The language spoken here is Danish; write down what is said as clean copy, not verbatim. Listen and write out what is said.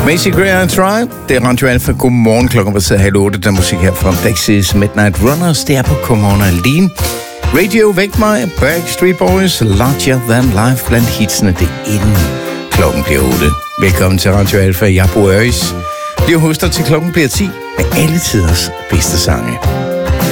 Macy Gray and Tribe. Det er Radio Alpha. Godmorgen. Klokken var 7:30. Der er musik her fra Dexys Midnight Runners. Det er på Comona Lean. Radio Væk mig. Backstreet Boys. Larger Than Life. Blandt hitsene. Det er inden klokken bliver 8. Velkommen til Radio Alpha. Jeg bor Øjs. Bliv hos dig til klokken bliver 10 med alle tiders bedste sange.